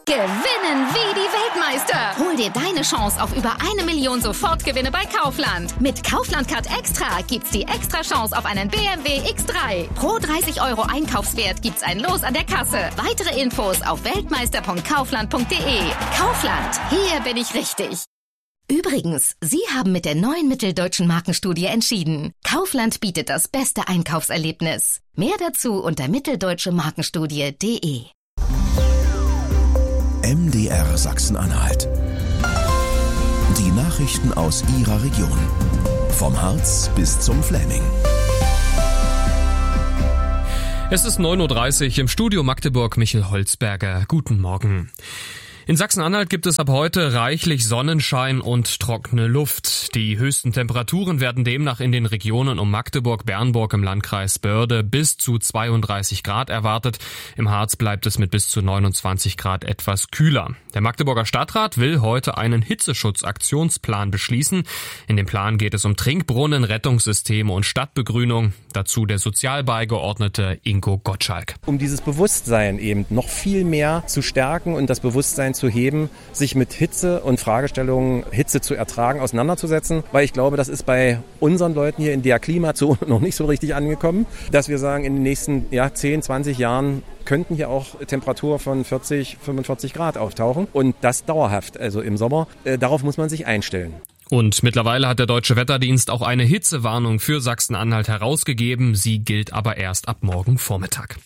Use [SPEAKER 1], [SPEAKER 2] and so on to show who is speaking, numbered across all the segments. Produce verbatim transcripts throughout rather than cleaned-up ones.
[SPEAKER 1] Gewinnen wie die Weltmeister. Hol dir deine Chance auf über eine Million Sofortgewinne bei Kaufland. Mit Kaufland Card Extra gibt's die extra Chance auf einen B M W X drei. Pro dreißig Euro Einkaufswert gibt's ein Los an der Kasse. Weitere Infos auf weltmeister punkt kaufland punkt de. Kaufland, hier bin ich richtig. Übrigens, Sie haben mit der neuen Mitteldeutschen Markenstudie entschieden. Kaufland bietet das beste Einkaufserlebnis. Mehr dazu unter mitteldeutsche markenstudie punkt de.
[SPEAKER 2] M D R Sachsen-Anhalt. Die Nachrichten aus Ihrer Region. Vom Harz bis zum Fläming.
[SPEAKER 3] Es ist neun Uhr dreißig im Studio Magdeburg, Michel Holzberger. Guten Morgen. In Sachsen-Anhalt gibt es ab heute reichlich Sonnenschein und trockene Luft. Die höchsten Temperaturen werden demnach in den Regionen um Magdeburg-Bernburg im Landkreis Börde bis zu zweiunddreißig Grad erwartet. Im Harz bleibt es mit bis zu neunundzwanzig Grad etwas kühler. Der Magdeburger Stadtrat will heute einen Hitzeschutzaktionsplan beschließen. In dem Plan geht es um Trinkbrunnen, Rettungssysteme und Stadtbegrünung. Dazu der Sozialbeigeordnete Ingo Gottschalk.
[SPEAKER 4] Um dieses Bewusstsein eben noch viel mehr zu stärken und das Bewusstsein zu heben, sich mit Hitze und Fragestellungen, Hitze zu ertragen, auseinanderzusetzen. Weil ich glaube, das ist bei unseren Leuten hier in der Klimazone noch nicht so richtig angekommen, dass wir sagen, in den nächsten ja, zehn, zwanzig Jahren könnten hier auch Temperaturen von vierzig, fünfundvierzig Grad auftauchen und das dauerhaft, also im Sommer. Äh, darauf muss man sich einstellen.
[SPEAKER 3] Und mittlerweile hat der Deutsche Wetterdienst auch eine Hitzewarnung für Sachsen-Anhalt herausgegeben. Sie gilt aber erst ab morgen Vormittag.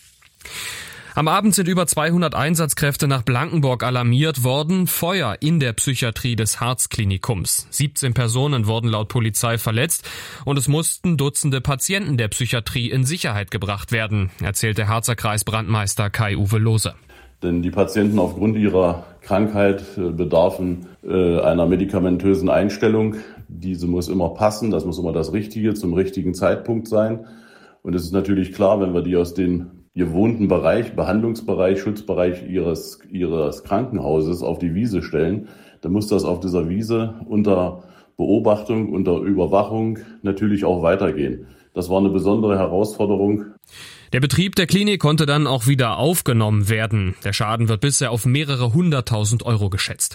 [SPEAKER 3] Am Abend sind über zweihundert Einsatzkräfte nach Blankenburg alarmiert worden. Feuer in der Psychiatrie des Harz-Klinikums. siebzehn Personen wurden laut Polizei verletzt und es mussten Dutzende Patienten der Psychiatrie in Sicherheit gebracht werden, erzählt der Harzer Kreisbrandmeister Kai-Uwe Lohse.
[SPEAKER 5] Denn die Patienten aufgrund ihrer Krankheit bedarfen äh, einer medikamentösen Einstellung. Diese muss immer passen, das muss immer das Richtige zum richtigen Zeitpunkt sein. Und es ist natürlich klar, wenn wir die aus dem gewohnten Bereich, Behandlungsbereich, Schutzbereich ihres, ihres Krankenhauses auf die Wiese stellen, dann muss das auf dieser Wiese unter Beobachtung, unter Überwachung natürlich auch weitergehen. Das war eine besondere Herausforderung.
[SPEAKER 3] Der Betrieb der Klinik konnte dann auch wieder aufgenommen werden. Der Schaden wird bisher auf mehrere hunderttausend Euro geschätzt.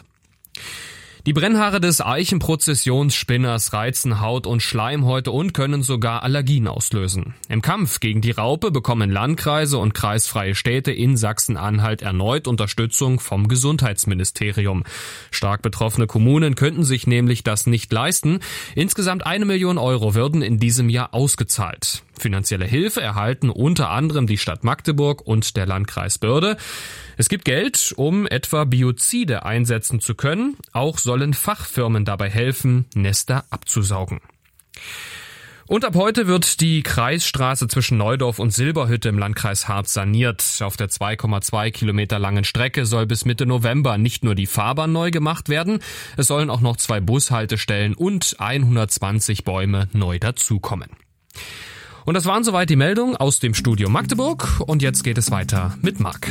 [SPEAKER 3] Die Brennhaare des Eichenprozessionsspinners reizen Haut und Schleimhäute und können sogar Allergien auslösen. Im Kampf gegen die Raupe bekommen Landkreise und kreisfreie Städte in Sachsen-Anhalt erneut Unterstützung vom Gesundheitsministerium. Stark betroffene Kommunen könnten sich nämlich das nicht leisten. Insgesamt eine Million Euro würden in diesem Jahr ausgezahlt. Finanzielle Hilfe erhalten unter anderem die Stadt Magdeburg und der Landkreis Börde. Es gibt Geld, um etwa Biozide einsetzen zu können. Auch sollen Fachfirmen dabei helfen, Nester abzusaugen. Und ab heute wird die Kreisstraße zwischen Neudorf und Silberhütte im Landkreis Harz saniert. Auf der zwei Komma zwei Kilometer langen Strecke soll bis Mitte November nicht nur die Fahrbahn neu gemacht werden, es sollen auch noch zwei Bushaltestellen und hundertzwanzig Bäume neu dazukommen. Und das waren soweit die Meldungen aus dem Studio Magdeburg. Und jetzt geht es weiter mit Marc.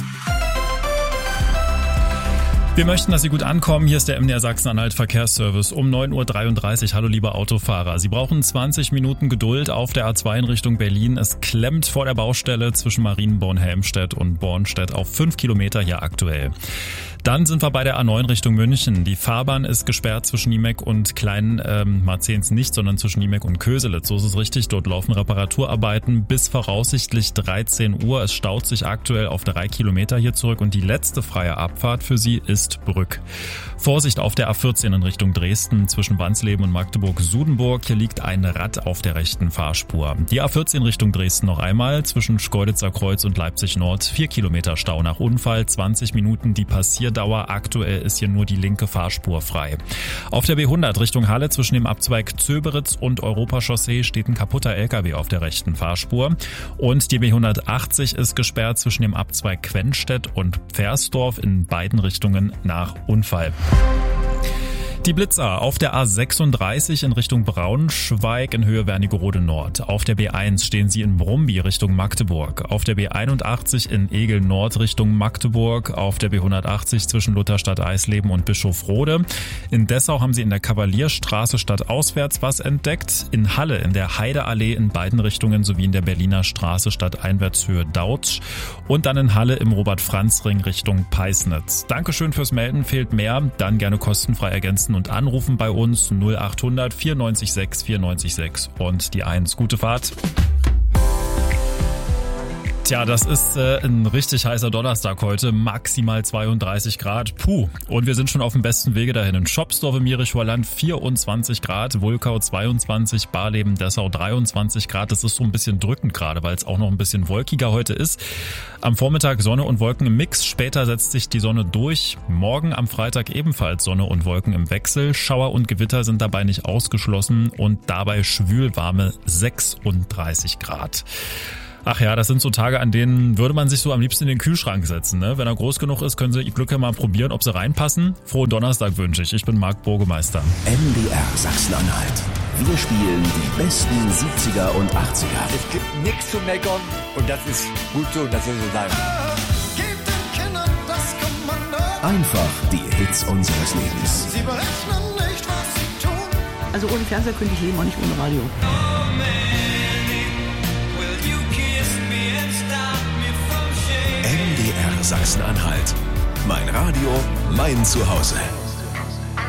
[SPEAKER 6] Wir möchten, dass Sie gut ankommen. Hier ist der M D R Sachsen-Anhalt Verkehrsservice um neun Uhr dreiunddreißig. Hallo liebe Autofahrer. Sie brauchen zwanzig Minuten Geduld auf der A zwei in Richtung Berlin. Es klemmt vor der Baustelle zwischen Marienborn-Helmstedt und Bornstedt auf fünf Kilometer hier aktuell. Dann sind wir bei der A neun Richtung München. Die Fahrbahn ist gesperrt zwischen Niemek und Klein ähm, Marzehns nicht, sondern zwischen Niemek und Köselitz. So ist es richtig. Dort laufen Reparaturarbeiten bis voraussichtlich dreizehn Uhr. Es staut sich aktuell auf drei Kilometer hier zurück und die letzte freie Abfahrt für Sie ist Brück. Vorsicht auf der A vierzehn in Richtung Dresden zwischen Wansleben und Magdeburg-Sudenburg. Hier liegt ein Rad auf der rechten Fahrspur. Die A vierzehn Richtung Dresden noch einmal zwischen Schkeuditzer Kreuz und Leipzig Nord. Vier Kilometer Stau nach Unfall, zwanzig Minuten die Passierdauer. Aktuell ist hier nur die linke Fahrspur frei. Auf der B hundert Richtung Halle zwischen dem Abzweig Zöberitz und Europachaussee steht ein kaputter L K W auf der rechten Fahrspur. Und die B hundertachtzig ist gesperrt zwischen dem Abzweig Quenstedt und Pfersdorf in beiden Richtungen nach Unfall. Die Blitzer auf der A sechsunddreißig in Richtung Braunschweig in Höhe Wernigerode Nord. Auf der B eins stehen sie in Brumby Richtung Magdeburg. Auf der B einundachtzig in Egel Nord Richtung Magdeburg. Auf der B hundertachtzig zwischen Lutherstadt Eisleben und Bischofrode. In Dessau haben sie in der Kavalierstraße stadtauswärts was entdeckt. In Halle in der Heideallee in beiden Richtungen sowie in der Berliner Straße stadteinwärts Höhe Dautsch. Und dann in Halle im Robert-Franz-Ring Richtung Peisnitz. Dankeschön fürs Melden. Fehlt mehr, dann gerne kostenfrei ergänzen und anrufen bei uns null achthundert vierundneunzig sechs vierundneunzig sechs und die eins. Gute Fahrt. Tja, das ist äh, ein richtig heißer Donnerstag heute, maximal zweiunddreißig Grad, puh. Und wir sind schon auf dem besten Wege dahin. In Schopsdorf im Jerichoer Land vierundzwanzig Grad, Wulkau zweiundzwanzig, Barleben, Dessau dreiundzwanzig Grad. Das ist so ein bisschen drückend gerade, weil es auch noch ein bisschen wolkiger heute ist. Am Vormittag Sonne und Wolken im Mix, später setzt sich die Sonne durch. Morgen am Freitag ebenfalls Sonne und Wolken im Wechsel. Schauer und Gewitter sind dabei nicht ausgeschlossen und dabei schwülwarme sechsunddreißig Grad. Ach ja, das sind so Tage, an denen würde man sich so am liebsten in den Kühlschrank setzen. Ne? Wenn er groß genug ist, können Sie Ihr Glück ja mal probieren, ob sie reinpassen. Frohen Donnerstag wünsche ich. Ich bin Marc Burgemeister.
[SPEAKER 2] M D R Sachsen-Anhalt. Wir spielen die besten siebziger und achtziger.
[SPEAKER 7] Es gibt nichts zu meckern und das ist gut so, das soll so sein.
[SPEAKER 2] Einfach die Hits unseres Lebens.
[SPEAKER 8] Sie berechnen nicht, was sie tun.
[SPEAKER 9] Also ohne Fernseher könnte ich leben, auch nicht ohne Radio.
[SPEAKER 2] M D R Sachsen-Anhalt. Mein Radio, mein Zuhause.